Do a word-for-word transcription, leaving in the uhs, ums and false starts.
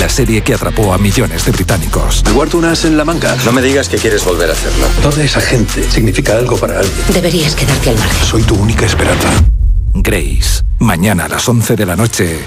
la serie que atrapó a millones de británicos. Me guardo unas en la manga. No me digas que quieres volver a hacerlo. Toda esa gente significa algo para alguien. Deberías quedarte al margen. Soy tu única esperanza. Grace, mañana a las once de la noche